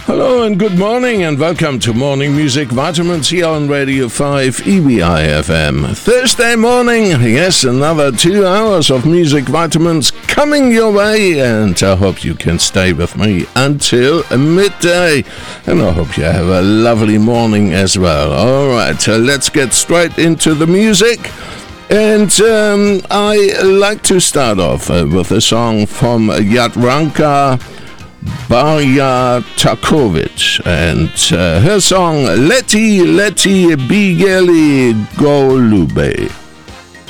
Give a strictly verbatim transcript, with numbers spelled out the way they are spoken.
Hello and good morning and welcome to Morning Music Vitamins here on Radio five E B I F M. Thursday morning, yes, another two hours of Music Vitamins coming your way, and I hope you can stay with me until midday, and I hope you have a lovely morning as well. Alright, so let's get straight into the music. And um, I like to start off uh, with a song from Jadranka Barjatakovic, and uh, her song Leti Leti Bigeli Golube.